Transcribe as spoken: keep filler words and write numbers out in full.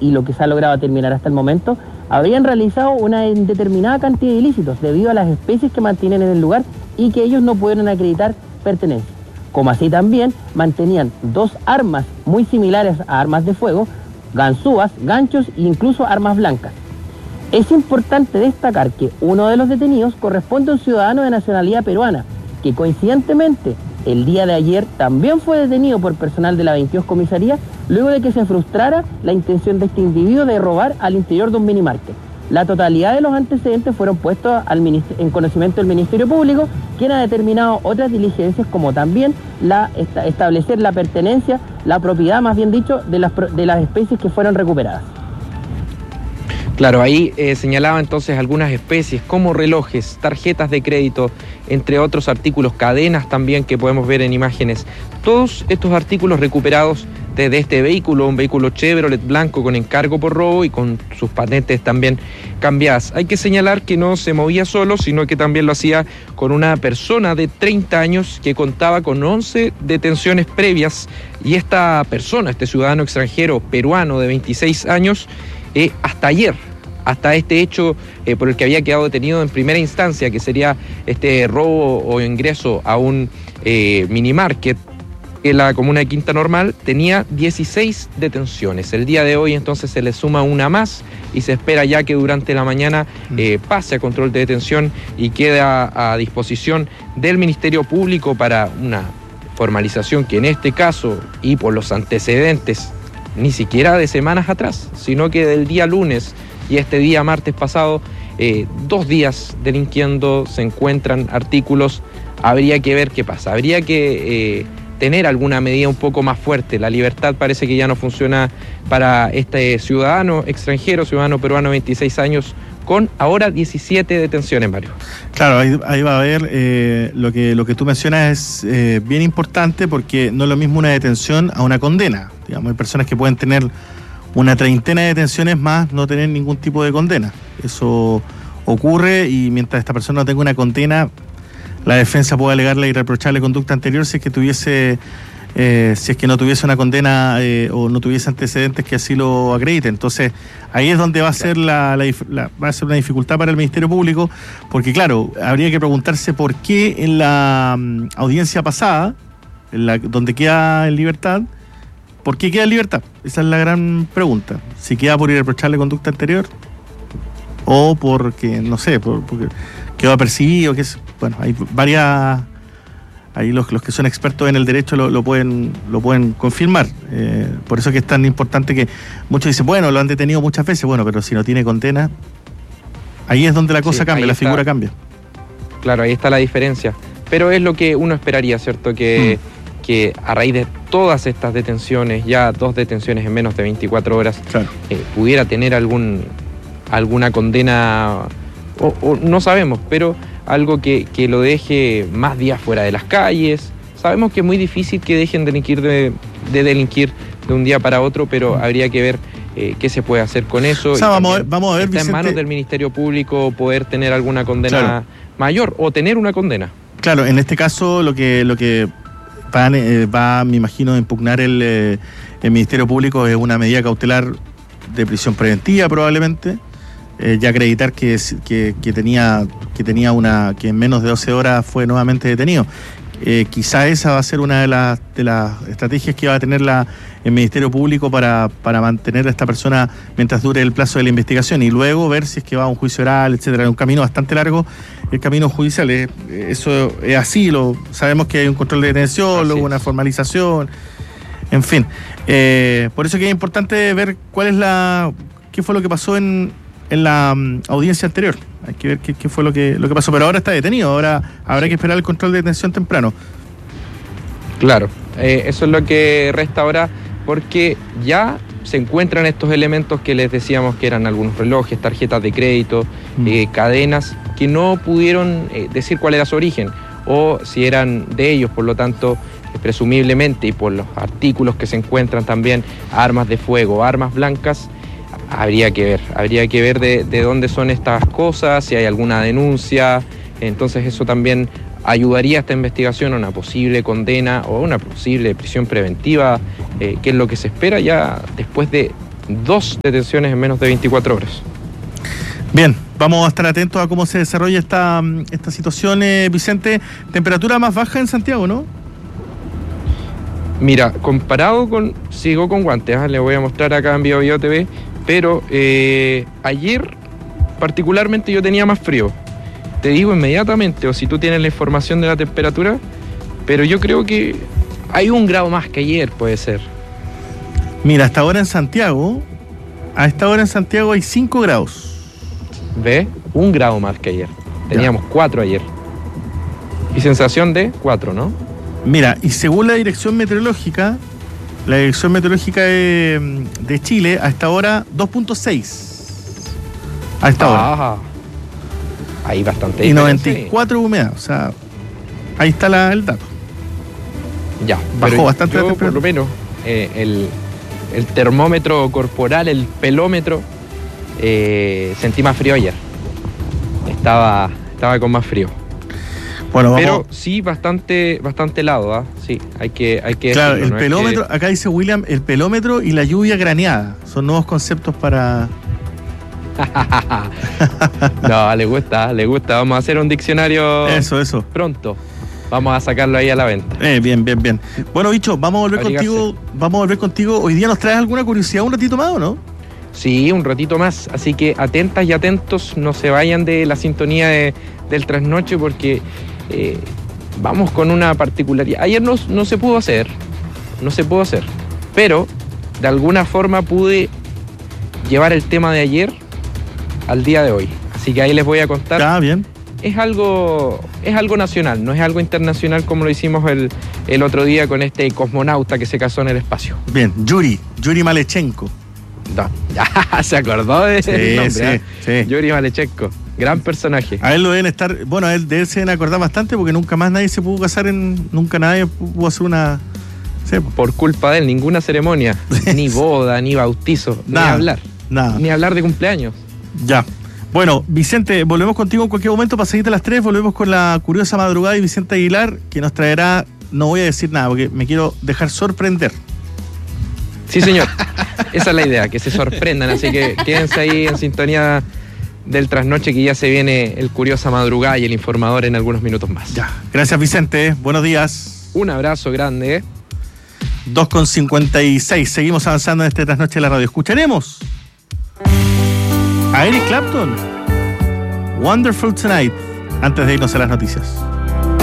y lo que se ha logrado determinar hasta el momento, habrían realizado una indeterminada cantidad de ilícitos debido a las especies que mantienen en el lugar y que ellos no pudieron acreditar pertenencia. Como así también mantenían dos armas muy similares a armas de fuego, ganzúas, ganchos e incluso armas blancas. Es importante destacar que uno de los detenidos corresponde a un ciudadano de nacionalidad peruana, que coincidentemente el día de ayer también fue detenido por personal de la veintidós comisaría, luego de que se frustrara la intención de este individuo de robar al interior de un minimarket. La totalidad de los antecedentes fueron puestos al en conocimiento del Ministerio Público, quien ha determinado otras diligencias como también la, esta, establecer la pertenencia, la propiedad más bien dicho, de las, de las especies que fueron recuperadas. Claro, ahí eh, señalaba entonces algunas especies como relojes, tarjetas de crédito, entre otros artículos, cadenas también que podemos ver en imágenes. Todos estos artículos recuperados desde este vehículo, un vehículo Chevrolet blanco con encargo por robo y con sus patentes también cambiadas. Hay que señalar que no se movía solo, sino que también lo hacía con una persona de treinta años que contaba con once detenciones previas, y esta persona, este ciudadano extranjero peruano de veintiséis años, eh, hasta ayer, hasta este hecho eh, por el que había quedado detenido en primera instancia, que sería este robo o ingreso a un eh, minimarket en la comuna de Quinta Normal, tenía dieciséis detenciones. El día de hoy entonces se le suma una más y se espera ya que durante la mañana eh, pase a control de detención y quede a, a disposición del Ministerio Público para una formalización que en este caso, y por los antecedentes, ni siquiera de semanas atrás, sino que del día lunes y este día martes pasado, eh, dos días delinquiendo, se encuentran artículos. Habría que ver qué pasa, habría que eh, tener alguna medida un poco más fuerte. La libertad parece que ya no funciona para este ciudadano extranjero, ciudadano peruano de veintiséis años, con ahora diecisiete detenciones, Mario. Claro, ahí, ahí va a haber, eh, lo que lo que tú mencionas es eh, bien importante, porque no es lo mismo una detención a una condena. Digamos, hay personas que pueden tener una treintena de detenciones más no tener ningún tipo de condena. Eso ocurre, y mientras esta persona no tenga una condena, la defensa puede alegar la irreprochable conducta anterior si es que tuviese eh, si es que no tuviese una condena eh, o no tuviese antecedentes que así lo acrediten. Entonces ahí es donde va a ser la, la, la va a ser una dificultad para el Ministerio Público, porque claro, habría que preguntarse por qué en la um, audiencia pasada, en la, donde queda en libertad, ¿por qué queda en libertad? Esa es la gran pregunta. Si queda por irreprochable conducta anterior o porque, no sé, por, porque quedó apercibido, que es, bueno, hay varias, ahí los, los que son expertos en el derecho lo, lo pueden lo pueden confirmar. Eh, por eso que es tan importante que muchos dicen, bueno, lo han detenido muchas veces, bueno, pero si no tiene condena, ahí es donde la cosa sí, cambia, la está, figura cambia. Claro, ahí está la diferencia. Pero es lo que uno esperaría, ¿cierto? Que, mm. que a raíz de todas estas detenciones, ya dos detenciones en menos de veinticuatro horas, claro. eh, pudiera tener algún alguna condena, o, o no sabemos, pero algo que, que lo deje más días fuera de las calles. Sabemos que es muy difícil que dejen delinquir de, de delinquir de un día para otro, pero habría que ver eh, qué se puede hacer con eso. O sea, vamos a ver, vamos a ver, está Vicente, en manos del Ministerio Público poder tener alguna condena claro. mayor o tener una condena. Claro, en este caso lo que lo que va, eh, va me imagino, a impugnar el, eh, el Ministerio Público es una medida cautelar de prisión preventiva probablemente. Eh, ya acreditar que, que, que tenía que tenía una que en menos de doce horas fue nuevamente detenido. Eh, quizá esa va a ser una de las de las estrategias que va a tener la, el Ministerio Público para, para mantener a esta persona mientras dure el plazo de la investigación, y luego ver si es que va a un juicio oral, etcétera. Es un camino bastante largo el camino judicial. Es, eso es así, lo sabemos que hay un control de detención, luego una formalización, en fin. Eh, por eso que es importante ver cuál es la qué fue lo que pasó en en la um, audiencia anterior. Hay que ver qué, qué fue lo que lo que pasó, pero ahora está detenido, ahora habrá que esperar el control de detención temprano. Claro, eh, eso es lo que resta ahora, porque ya se encuentran estos elementos que les decíamos que eran algunos relojes, tarjetas de crédito, mm. eh, cadenas, que no pudieron eh, decir cuál era su origen, o si eran de ellos, por lo tanto, eh, presumiblemente, y por los artículos que se encuentran también, armas de fuego, armas blancas. Habría que ver, habría que ver de, de dónde son estas cosas, si hay alguna denuncia. Entonces eso también ayudaría a esta investigación a una posible condena o una posible prisión preventiva, eh, que es lo que se espera ya después de dos detenciones en menos de veinticuatro horas. Bien, vamos a estar atentos a cómo se desarrolla esta, esta situación, eh, Vicente. Temperatura más baja en Santiago, ¿no? Mira, comparado con... Sigo con guantes, ¿eh? Le voy a mostrar acá en Bio Bio T V, pero eh, ayer particularmente yo tenía más frío. Te digo inmediatamente, o si tú tienes la información de la temperatura, pero yo creo que hay un grado más que ayer, puede ser. Mira, hasta ahora en Santiago, a esta hora en Santiago hay cinco grados. ¿Ve? Un grado más que ayer. Teníamos cuatro ayer. Y sensación de cuatro, ¿no? Mira, y según la Dirección Meteorológica, la Dirección Meteorológica de, de Chile, a esta hora dos punto seis. A esta hora. Ajá. Ahí bastante. Y noventa y cuatro de humedad, o sea, ahí está la, el dato. Ya, bajó bastante yo, la temperatura. Por lo menos, eh, el, el termómetro corporal, el pelómetro, eh, sentí más frío ayer. Estaba, estaba con más frío. Bueno, vamos. Pero sí, bastante, bastante helado, ¿ah? Sí, hay que, hay que claro, decirlo, el ¿no? pelómetro, Es que... acá dice William, el pelómetro y la lluvia graneada. Son nuevos conceptos para... No, le gusta, le gusta. Vamos a hacer un diccionario. Eso, eso. Pronto. Vamos a sacarlo ahí a la venta. Eh, bien, bien, bien. Bueno, bicho, vamos a volver Abrigarse. contigo. Vamos a volver contigo. Hoy día nos traes alguna curiosidad un ratito más, ¿o no? Sí, un ratito más. Así que atentas y atentos, no se vayan de la sintonía de, del trasnoche porque eh, vamos con una particularidad. Ayer no, no se pudo hacer, no se pudo hacer, pero de alguna forma pude llevar el tema de ayer al día de hoy. Así que ahí les voy a contar. Ah, bien. Es algo, es algo nacional, no es algo internacional como lo hicimos el, el otro día con este cosmonauta que se casó en el espacio. Bien, Yuri, Yuri Malechenko. No, ya se acordó de ese Sí, nombre, sí, ¿eh? sí. Yuri Malechenko, gran personaje. A él lo deben estar, bueno, a él de él se deben acordar bastante porque nunca más nadie se pudo casar en, nunca nadie pudo hacer una... Sí. Por culpa de él, ninguna ceremonia, ni boda, ni bautizo, Nada, ni hablar, nada. ni hablar de cumpleaños. Ya. Bueno, Vicente, volvemos contigo en cualquier momento para seguirte a las tres, volvemos con la curiosa madrugada y Vicente Aguilar, que nos traerá, no voy a decir nada porque me quiero dejar sorprender. Sí, señor, esa es la idea, que se sorprendan, así que quédense ahí en sintonía del trasnoche que ya se viene el Curiosa Madrugada y el Informador en algunos minutos más. Ya, gracias Vicente, buenos días. Un abrazo grande, ¿eh? dos con cincuenta y seis, seguimos avanzando en este trasnoche de la radio. Escucharemos a Eric Clapton, Wonderful Tonight, antes de irnos a las noticias.